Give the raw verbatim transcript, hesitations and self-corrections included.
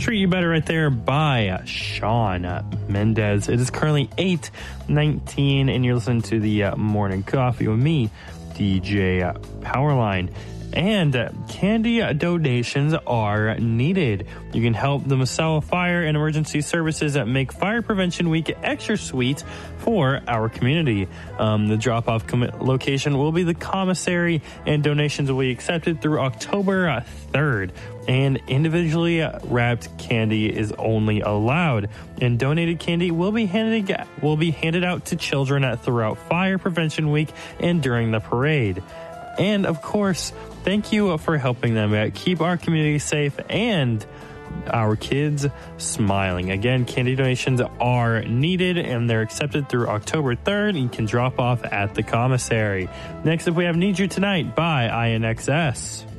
Treat You Better right there by Shawn Mendes. It is currently eight nineteen, and you're listening to the uh, Morning Coffee with me, D J Powerline. And uh, candy donations are needed. You can help the Masawa Fire and Emergency Services that make Fire Prevention Week extra sweet for our community. Um, the drop-off com- location will be the commissary, and donations will be accepted through October third. And individually wrapped candy is only allowed. And donated candy will be handed will be handed out to children throughout Fire Prevention Week and during the parade. And of course, thank you for helping them keep our community safe and our kids smiling. Again, candy donations are needed and they're accepted through October third. You can drop off at the commissary. Next up, we have Need You Tonight by I N X S.